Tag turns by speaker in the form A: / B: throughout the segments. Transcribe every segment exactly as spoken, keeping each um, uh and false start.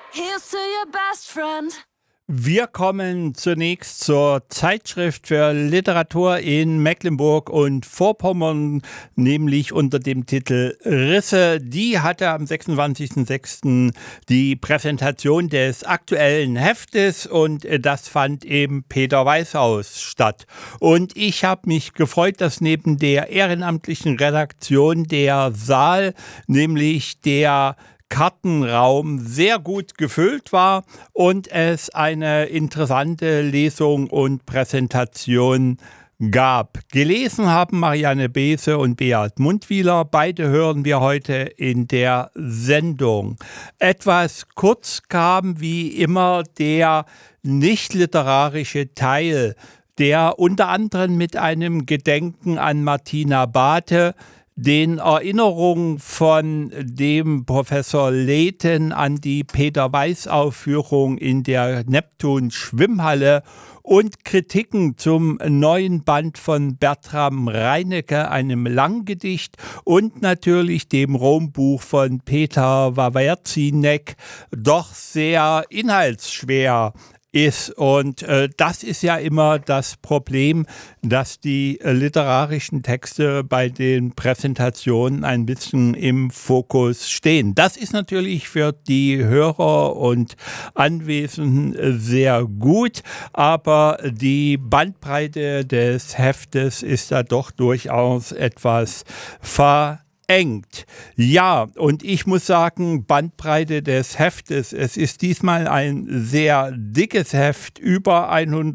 A: Here's to your best friend.
B: Wir kommen zunächst zur Zeitschrift für Literatur in Mecklenburg und Vorpommern, nämlich unter dem Titel Risse. Die hatte am sechsundzwanzigsten sechsten die Präsentation des aktuellen Heftes und das fand im Peter-Weiß-Haus statt. Und ich habe mich gefreut, dass neben der ehrenamtlichen Redaktion der Saal, nämlich der Kartenraum, sehr gut gefüllt war und es eine interessante Lesung und Präsentation gab. Gelesen haben Marianne Beese und Beat Mundwieler. Beide hören wir heute in der Sendung. Etwas kurz kam wie immer der nicht literarische Teil, der unter anderem mit einem Gedenken an Martina Bathe, den Erinnerungen von dem Professor Lehten an die Peter-Weiß-Aufführung in der Neptun-Schwimmhalle und Kritiken zum neuen Band von Bertram Reinecke, einem Langgedicht, und natürlich dem Rombuch von Peter Wawrzynek, doch sehr inhaltsschwer ist. Und äh, das ist ja immer das Problem, dass die äh, literarischen Texte bei den Präsentationen ein bisschen im Fokus stehen. Das ist natürlich für die Hörer und Anwesenden äh, sehr gut, aber die Bandbreite des Heftes ist da doch durchaus etwas ver engt. Ja, und ich muss sagen, Bandbreite des Heftes, es ist diesmal ein sehr dickes Heft, über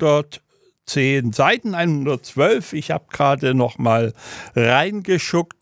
B: hundertzehn Seiten, hundertzwölf. Ich habe gerade noch mal reingeschuckt.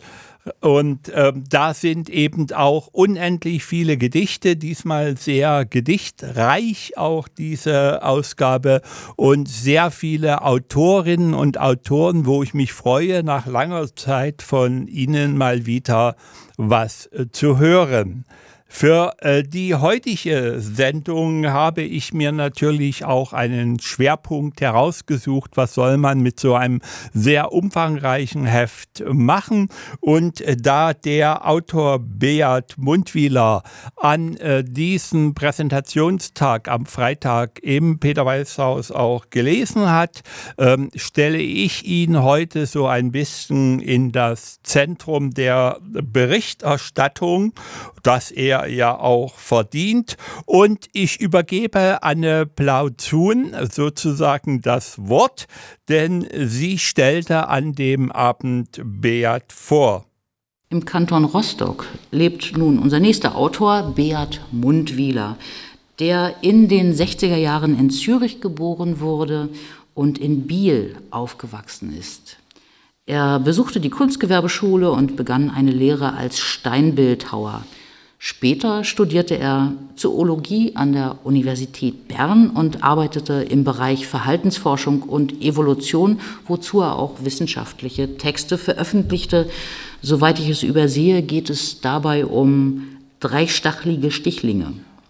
B: Und ähm, da sind eben auch unendlich viele Gedichte, diesmal sehr gedichtreich auch diese Ausgabe, und sehr viele Autorinnen und Autoren, wo ich mich freue, nach langer Zeit von ihnen mal wieder was äh, zu hören. Für äh, die heutige Sendung habe ich mir natürlich auch einen Schwerpunkt herausgesucht. Was soll man mit so einem sehr umfangreichen Heft machen? Und äh, da der Autor Beat Mundwieler an äh, diesem Präsentationstag am Freitag im Peter-Weiß-Haus auch gelesen hat, ähm, stelle ich ihn heute so ein bisschen in das Zentrum der Berichterstattung, das er ja auch verdient. Und ich übergebe Anne Plauzun sozusagen das Wort, denn sie stellte an dem Abend Beat vor.
C: Im Kanton Rostock lebt nun unser nächster Autor, Beat Mundwieler, der in den sechziger Jahren in Zürich geboren wurde und in Biel aufgewachsen ist. Er besuchte die Kunstgewerbeschule und begann eine Lehre als Steinbildhauer. Später studierte er Zoologie an der Universität Bern und arbeitete im Bereich Verhaltensforschung und Evolution, wozu er auch wissenschaftliche Texte veröffentlichte. Soweit ich es übersehe, geht es dabei um dreistachelige Stichlinge.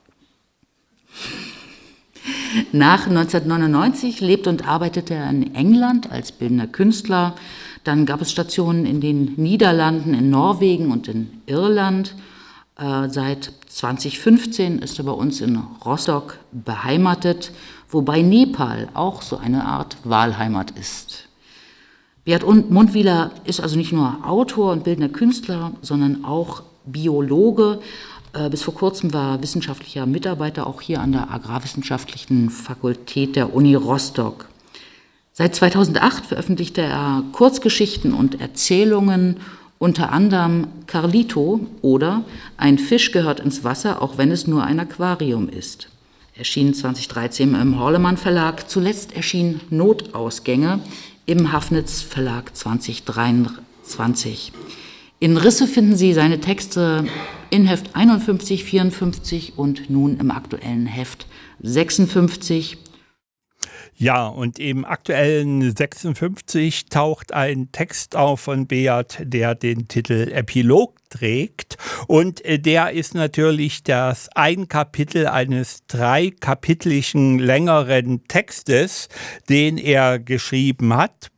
C: Nach neunzehnhundertneunundneunzig lebte und arbeitete er in England als bildender Künstler. Dann gab es Stationen in den Niederlanden, in Norwegen und in Irland. Äh, seit zweitausendfünfzehn ist er bei uns in Rostock beheimatet, wobei Nepal auch so eine Art Wahlheimat ist. Beat Mundwieler ist also nicht nur Autor und bildender Künstler, sondern auch Biologe. Äh, bis vor kurzem war er wissenschaftlicher Mitarbeiter auch hier an der Agrarwissenschaftlichen Fakultät der Uni Rostock. Seit zweitausendacht veröffentlichte er Kurzgeschichten und Erzählungen, unter anderem Carlito oder Ein Fisch gehört ins Wasser, auch wenn es nur ein Aquarium ist. Erschien zweitausenddreizehn im Horlemann Verlag. Zuletzt erschien Notausgänge im Hafnitz Verlag zweitausenddreiundzwanzig. In Risse finden Sie seine Texte in Heft einundfünfzig, vierundfünfzig und nun im aktuellen Heft sechsundfünfzig.
B: Ja, und im aktuellen sechsundfünfzig taucht ein Text auf von Beat, der den Titel Epilog trägt. Und der ist natürlich das ein Kapitel eines dreikapitelischen längeren Textes, den er geschrieben hat.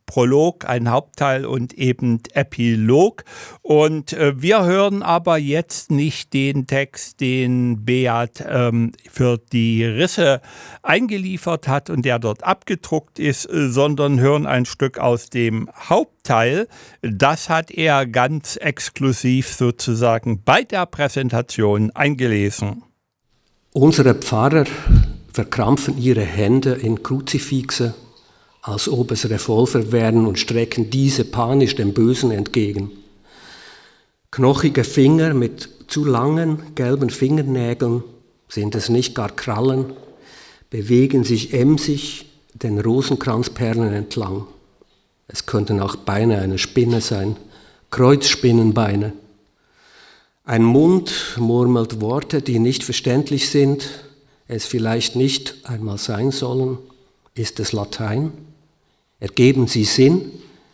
B: Prolog, ein Hauptteil und eben Epilog. Und äh, wir hören aber jetzt nicht den Text, den Beat ähm, für die Risse eingeliefert hat und der dort abgedruckt ist, äh, sondern hören ein Stück aus dem Hauptteil. Das hat er ganz exklusiv sozusagen bei der Präsentation eingelesen.
D: Unsere Pfarrer verkrampfen ihre Hände in Kruzifixe, als ob es Revolver wären, und strecken diese panisch dem Bösen entgegen. Knochige Finger mit zu langen, gelben Fingernägeln, sind es nicht gar Krallen, bewegen sich emsig den Rosenkranzperlen entlang. Es könnten auch Beine einer Spinne sein, Kreuzspinnenbeine. Ein Mund murmelt Worte, die nicht verständlich sind, es vielleicht nicht einmal sein sollen. Ist es Latein? Ergeben sie Sinn?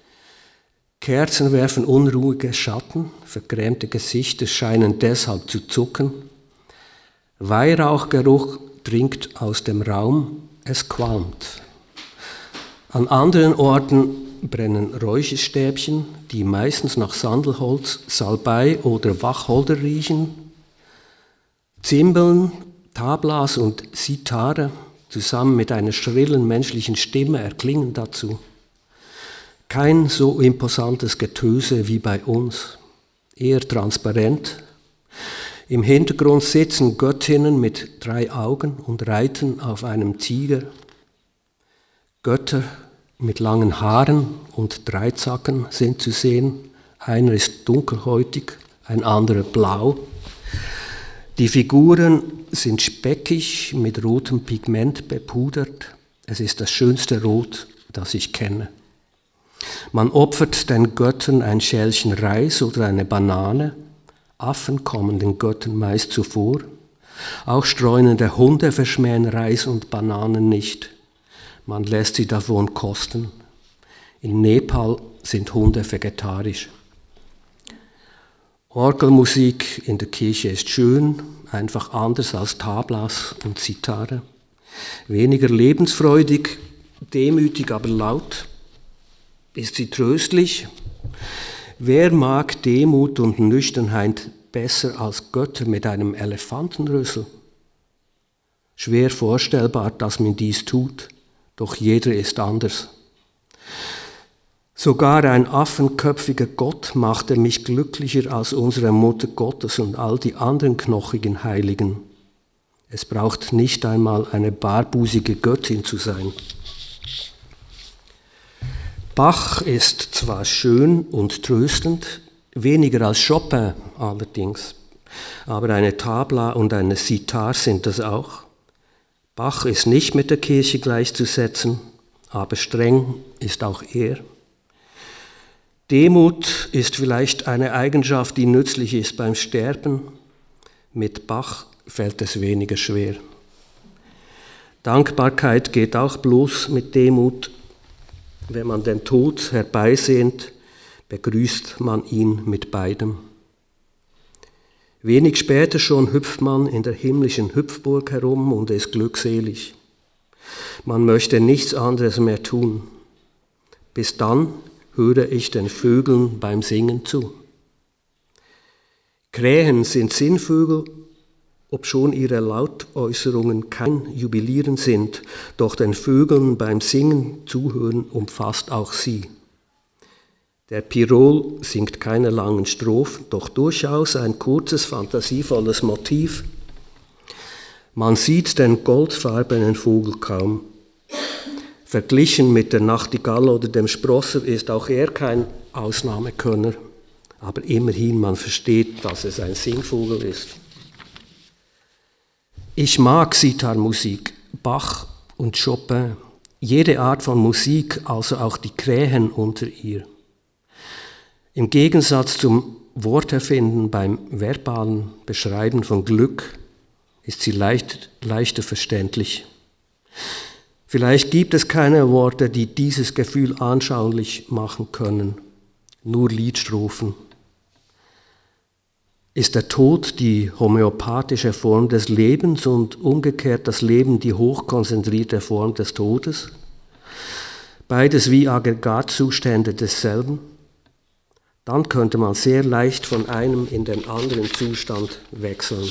D: Kerzen werfen unruhige Schatten, vergrämte Gesichter scheinen deshalb zu zucken. Weihrauchgeruch dringt aus dem Raum, es qualmt. An anderen Orten brennen Räucherstäbchen, die meistens nach Sandelholz, Salbei oder Wacholder riechen. Zimbeln, Tablas und Sitare zusammen mit einer schrillen menschlichen Stimme erklingen dazu. Kein so imposantes Getöse wie bei uns, eher transparent. Im Hintergrund sitzen Göttinnen mit drei Augen und reiten auf einem Tiger. Götter mit langen Haaren und Dreizacken sind zu sehen. Einer ist dunkelhäutig, ein anderer blau. Die Figuren sind speckig mit rotem Pigment bepudert. Es ist das schönste Rot, das ich kenne. Man opfert den Göttern ein Schälchen Reis oder eine Banane. Affen kommen den Göttern meist zuvor. Auch streunende Hunde verschmähen Reis und Bananen nicht. Man lässt sie davon kosten. In Nepal sind Hunde vegetarisch. Orgelmusik in der Kirche ist schön, einfach anders als Tablas und Zitare. Weniger lebensfreudig, demütig, aber laut. Ist sie tröstlich? Wer mag Demut und Nüchternheit besser als Götter mit einem Elefantenrüssel? Schwer vorstellbar, dass man dies tut, doch jeder ist anders. Sogar ein affenköpfiger Gott machte mich glücklicher als unsere Mutter Gottes und all die anderen knochigen Heiligen. Es braucht nicht einmal eine barbusige Göttin zu sein. Bach ist zwar schön und tröstend, weniger als Chopin allerdings, aber eine Tabla und eine Sitar sind das auch. Bach ist nicht mit der Kirche gleichzusetzen, aber streng ist auch er. Demut ist vielleicht eine Eigenschaft, die nützlich ist beim Sterben. Mit Bach fällt es weniger schwer. Dankbarkeit geht auch bloß mit Demut. Wenn man den Tod herbeisehnt, begrüßt man ihn mit beidem. Wenig später schon hüpft man in der himmlischen Hüpfburg herum und ist glückselig. Man möchte nichts anderes mehr tun. Bis dann höre ich den Vögeln beim Singen zu. Krähen sind Singvögel, obschon ihre Lautäußerungen kein Jubilieren sind, doch den Vögeln beim Singen zuhören umfasst auch sie. Der Pirol singt keine langen Strophen, doch durchaus ein kurzes, fantasievolles Motiv. Man sieht den goldfarbenen Vogel kaum. Verglichen mit der Nachtigall oder dem Sprosser ist auch er kein Ausnahmekönner, aber immerhin man versteht, dass es ein Singvogel ist. Ich mag Sitarmusik, Bach und Chopin, jede Art von Musik, also auch die Krähen unter ihr. Im Gegensatz zum Worterfinden beim verbalen Beschreiben von Glück ist sie leicht, leichter verständlich. Vielleicht gibt es keine Worte, die dieses Gefühl anschaulich machen können, nur Liedstrophen. Ist der Tod die homöopathische Form des Lebens und umgekehrt das Leben die hochkonzentrierte Form des Todes? beides wie Aggregatzustände desselben, dann könnte man sehr leicht von einem in den anderen Zustand wechseln.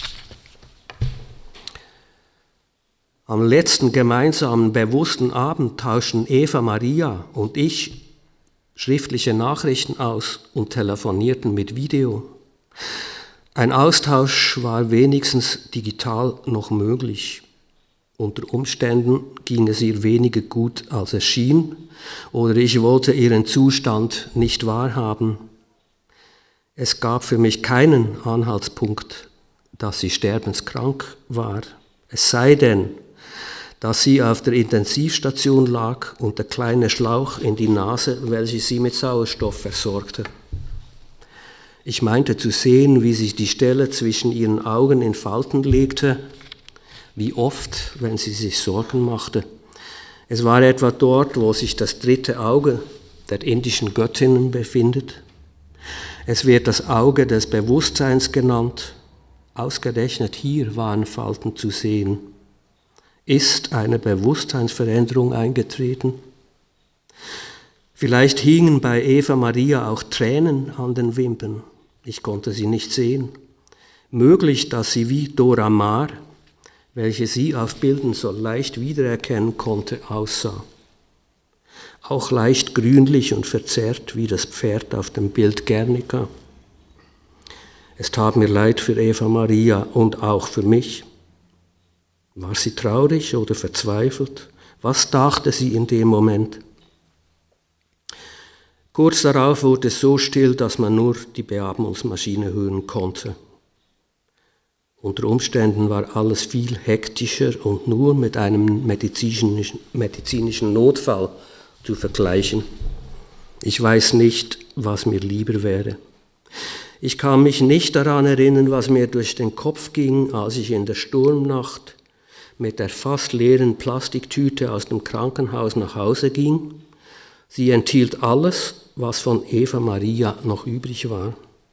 D: Am letzten gemeinsamen bewussten Abend tauschten Eva Maria und ich schriftliche Nachrichten aus und telefonierten mit Video. Ein Austausch war wenigstens digital noch möglich. Unter Umständen ging es ihr weniger gut, als es schien, oder ich wollte ihren Zustand nicht wahrhaben. Es gab für mich keinen Anhaltspunkt, dass sie sterbenskrank war. Es sei denn, dass sie auf der Intensivstation lag und der kleine Schlauch in die Nase, welcher sie mit Sauerstoff versorgte. Ich meinte zu sehen, wie sich die Stelle zwischen ihren Augen in Falten legte, wie oft, wenn sie sich Sorgen machte. Es war etwa dort, wo sich das dritte Auge der indischen Göttinnen befindet. Es wird das Auge des Bewusstseins genannt. Ausgerechnet hier waren Falten zu sehen. Ist eine Bewusstseinsveränderung eingetreten? Vielleicht hingen bei Eva Maria auch Tränen an den Wimpern. Ich konnte sie nicht sehen. Möglich, dass sie wie Dora Maar, welche sie auf Bildern so leicht wiedererkennen konnte, aussah. Auch leicht grünlich und verzerrt wie das Pferd auf dem Bild Guernica. Es tat mir leid für Eva Maria und auch für mich. War sie traurig oder verzweifelt? Was dachte sie in dem Moment? Kurz darauf wurde es so still, dass man nur die Beatmungsmaschine hören konnte. Unter Umständen war alles viel hektischer und nur mit einem medizinischen, medizinischen Notfall zu vergleichen. Ich weiß nicht, was mir lieber wäre. Ich kann mich nicht daran erinnern, was mir durch den Kopf ging, als ich in der Sturmnacht mit der fast leeren Plastiktüte aus dem Krankenhaus nach Hause ging. Sie enthielt alles, was von Eva Maria noch übrig war.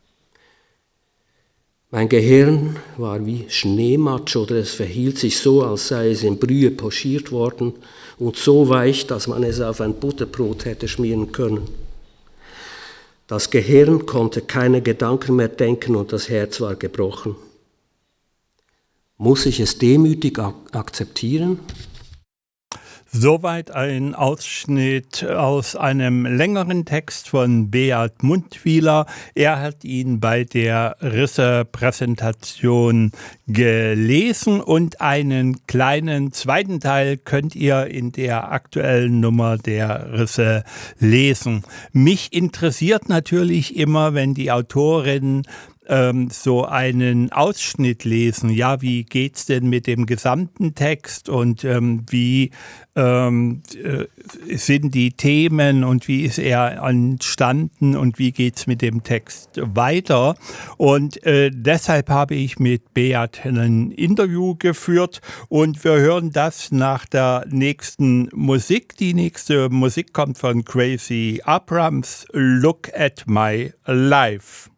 D: Mein Gehirn war wie Schneematsch oder es verhielt sich so, als sei es in Brühe pochiert worden und so weich, dass man es auf ein Butterbrot hätte schmieren können. Das Gehirn konnte keine Gedanken mehr denken und das Herz war gebrochen. Muss ich es demütig ak- akzeptieren?
B: Soweit ein Ausschnitt aus einem längeren Text von Beat Mundwiler. Er hat ihn bei der Risse-Präsentation gelesen und einen kleinen zweiten Teil könnt ihr in der aktuellen Nummer der Risse lesen. Mich interessiert natürlich immer, wenn die Autorinnen ähm, so einen Ausschnitt lesen. Ja, wie geht's denn mit dem gesamten Text und ähm, wie ähm, äh, sind die Themen und wie ist er entstanden und wie geht's mit dem Text weiter? Und äh, deshalb habe ich mit Beat ein Interview geführt und wir hören das nach der nächsten Musik. Die nächste Musik kommt von Crazy Abrams, Look at My Life.